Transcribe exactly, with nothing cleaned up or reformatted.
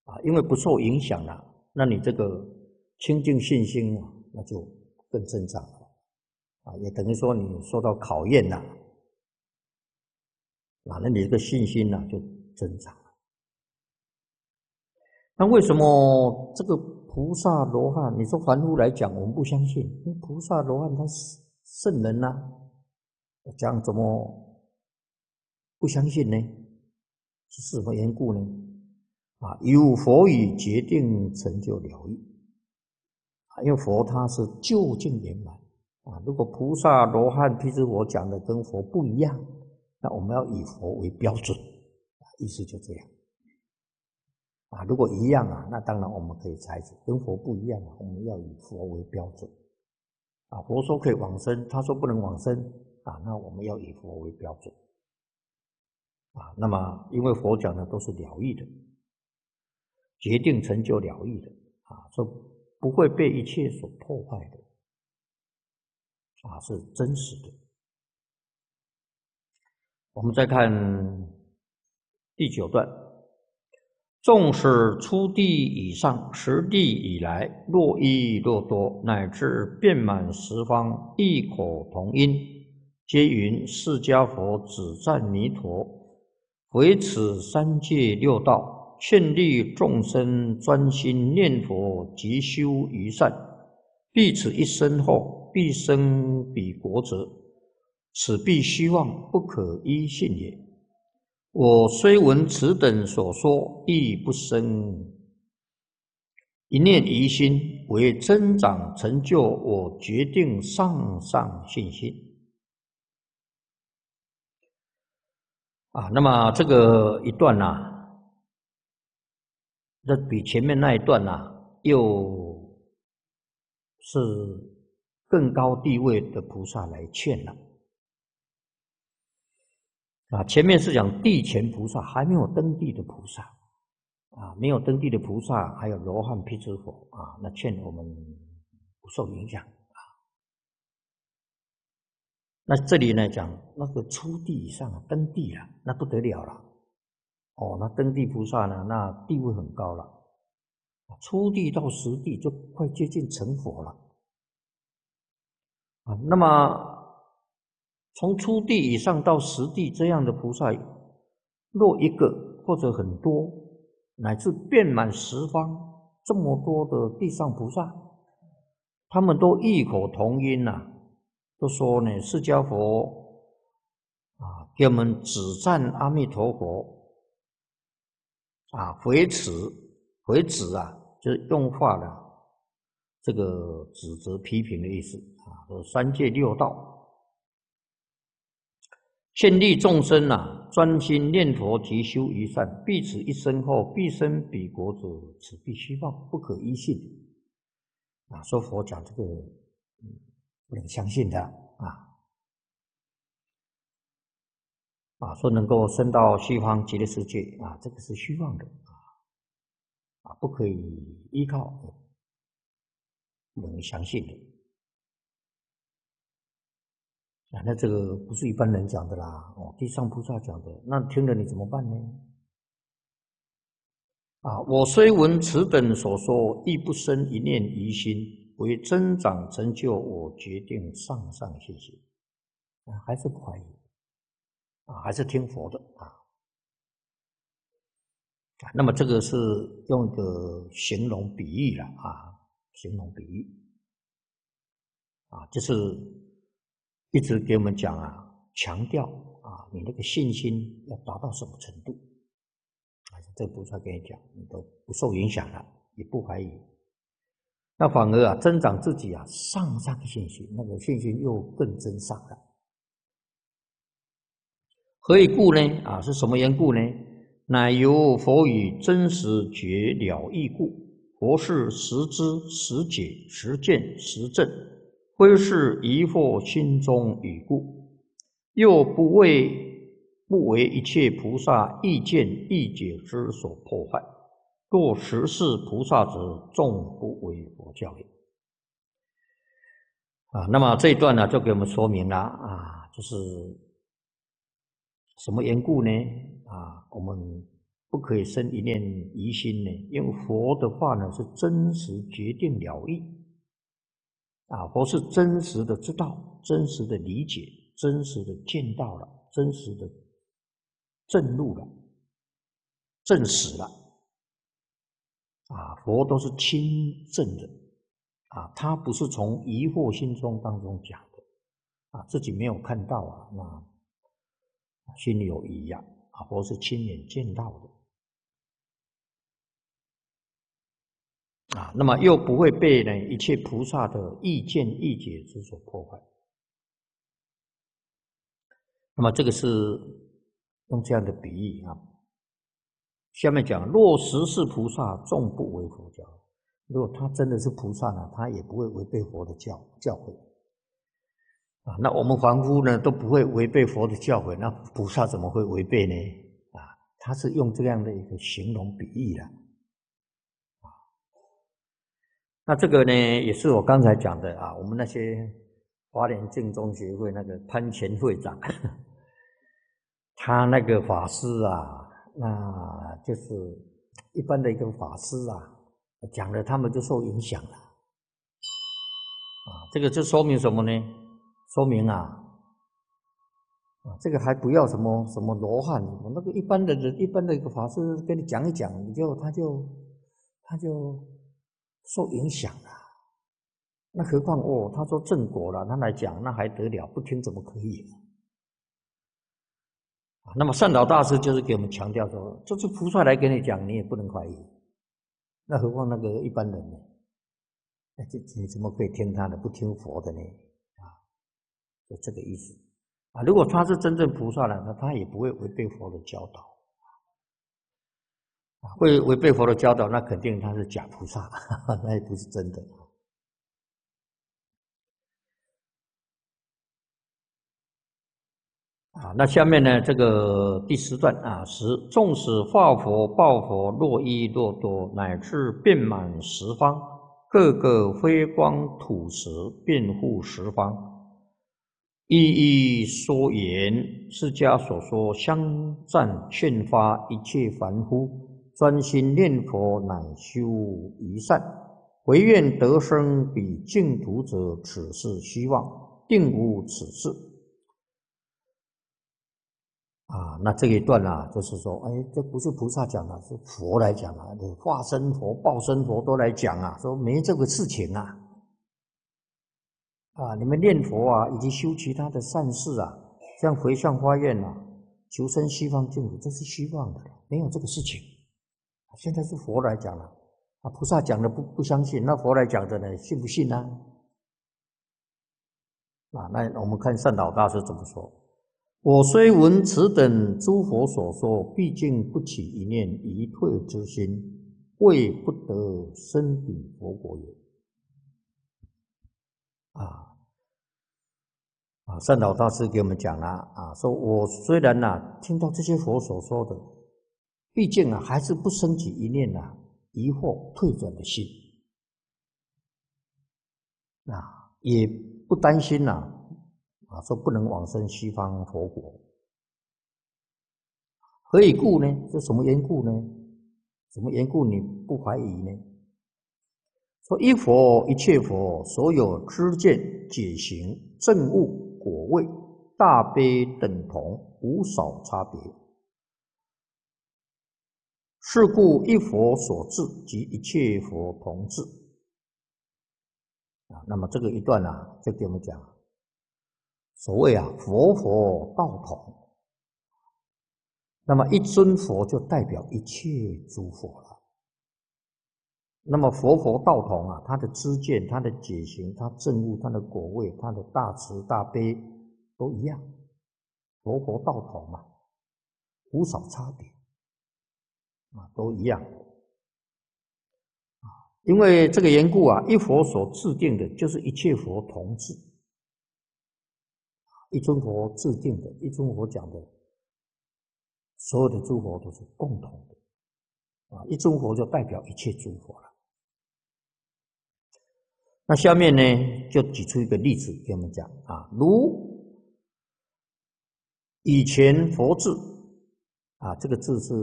啊，因为不受影响了，那你这个清净信心啊，那就更增长了啊，也等于说你受到考验了啊，那你这个信心呢、啊、就增长了。那为什么这个菩萨罗汉，你说凡夫来讲，我们不相信，因为菩萨罗汉他是圣人呐、啊，讲怎么不相信呢？是什么缘故呢？啊，有佛语决定成就了义啊，因为佛他是究竟圆满啊。如果菩萨罗汉辟支佛讲的跟佛不一样，那我们要以佛为标准，意思就这样啊。如果一样啊，那当然我们可以采取；跟佛不一样啊，我们要以佛为标准啊。佛说可以往生，他说不能往生啊，那我们要以佛为标准啊。那么因为佛讲的都是了义的。决定成就了义的啊，说不会被一切所破坏的啊，是真实的。我们再看第九段，纵使初地以上，十地以来，若一若多，乃至遍满十方，异口同音，皆云释迦佛只赞弥陀，唯此三界六道。劝励众生专心念佛，即修于善，必此一生后，必生彼国者，此必虚妄，不可依信也。我虽闻此等所说，亦不生一念疑心，为增长成就我决定上上信心。啊，那么这个一段啊。这比前面那一段呐、啊，又是更高地位的菩萨来劝了啊。前面是讲地前菩萨，还没有登地的菩萨啊，没有登地的菩萨，还有罗汉辟支佛啊，那劝我们不受影响啊。那这里呢讲那个初地以上登地了，那不得了了哦，那登地菩萨呢，那地位很高了。初地到十地就快接近成佛了啊。那么从初地以上到十地这样的菩萨，若一个或者很多，乃至遍满十方这么多的地上菩萨，他们都异口同音呐、啊，都说呢，释迦佛啊，给我们指赞阿弥陀佛啊，回此回指啊。就是用化了这个指责批评的意思啊，说三界六道，劝励众生啊，专心念佛及修于善，必此一生后，必生彼国者，此必虚妄，不可依信啊。说佛讲这个，嗯，不能相信的啊啊，说能够升到西方极乐世界啊，这个是虚妄的啊。啊，不可以依靠，不能相信的啊。那这个不是一般人讲的啦，哦，地上菩萨讲的，那听了你怎么办呢？啊，我虽闻此等所说，亦不生一念疑心，为增长成就我决定上上信心啊，还是不怀疑啊，还是听佛的啊。啊，那么这个是用一个形容比喻了啊，形容比喻啊，就是一直给我们讲啊，强调啊，你那个信心要达到什么程度啊？这菩萨跟你讲，你都不受影响了，也不怀疑，那反而啊，增长自己啊上上的信心，那个信心又更增上了。何以故呢？啊，是什么缘故呢？乃由佛语真实觉了义故，佛是实知实解实见实证，非是疑惑心中语故，又不为不为一切菩萨意见意解之所破坏。若实是菩萨者，纵不为佛教也。啊，那么这一段呢，就给我们说明了啊，就是什么缘故呢？啊，我们不可以生一念疑心呢？因为佛的话呢是真实决定了义啊，佛是真实的知道，真实的理解，真实的见到了，真实的证入了，证实了啊，佛都是亲证的啊，他不是从疑惑心中当中讲的啊，自己没有看到啊，那心里有疑呀啊，佛是亲眼见到的。啊，那么又不会被呢一切菩萨的意见意解之所破坏。那么这个是用这样的比喻啊。下面讲，若实是菩萨，纵不为佛教。如果他真的是菩萨呢，他也不会违背佛的教教诲啊。那我们凡夫呢都不会违背佛的教诲，那菩萨怎么会违背呢？啊，他是用这样的一个形容比喻的。那这个呢，也是我刚才讲的啊，我们那些华联净宗学会那个潘前会长，他那个法师啊，那就是一般的一个法师啊，讲了他们就受影响了，啊，这个就说明什么呢？说明啊，啊，这个还不要什么什么罗汉，那个一般的人，一般的一个法师跟你讲一讲，你就他就他就。受影响了，那何况哦，他说正果了，他来讲那还得了？不听怎么可以？啊，那么善导大师就是给我们强调说，这是菩萨来给你讲，你也不能怀疑。那何况那个一般人呢？那这你怎么可以听他的，不听佛的呢？啊，就这个意思啊。如果他是真正菩萨了，那他也不会违背佛的教导。会违背佛的教导，那肯定他是假菩萨，那也不是真的。啊，那下面呢，这个第十段啊，十纵使化佛报佛若一若多，乃至遍满十方，各个辉光土石，遍护十方，一一说言，释迦所说相赞劝发一切凡夫。专心念佛，乃修一善，唯愿得生彼净土者，此是希望，定无此事。啊，那这一段啊，就是说，哎，这不是菩萨讲的，是佛来讲啊，化身佛、报身佛都来讲啊，说没这个事情啊。啊，你们念佛啊，以及修其他的善事啊，像回向发愿啊，求生西方净土，这是虚妄的，没有这个事情。现在是佛来讲了，啊，菩萨讲的不不相信，那佛来讲的呢，信不信呢？啊，那我们看善导大师怎么说：我虽闻此等诸佛所说，毕竟不起一念疑退之心，谓不得生彼佛国也。啊啊，善导大师给我们讲了啊，说我虽然呐、啊、听到这些佛所说的，毕竟啊还是不升起一念啊疑惑退转的心，啊也不担心呐 啊, 啊说不能往生西方佛国。何以故呢？这什么缘故呢？什么缘故你不怀疑呢？说一佛一切佛，所有知见解行证悟果位大悲等同，无少差别。是故一佛所致，即一切佛同致。啊，那么这个一段啊，就给我们讲，所谓啊佛佛道同。那么一尊佛就代表一切诸佛了。那么佛佛道同啊，他的知见、他的解行、他证悟、他的果位、他的大慈大悲都一样，佛佛道同嘛，无少差别啊，都一样啊。因为这个缘故啊，一佛所制定的就是一切佛同制，一尊佛制定的，一尊佛讲的，所有的诸佛都是共同的啊，一尊佛就代表一切诸佛了。那下面呢，就举出一个例子给我们讲啊，如以前佛制啊，这个字是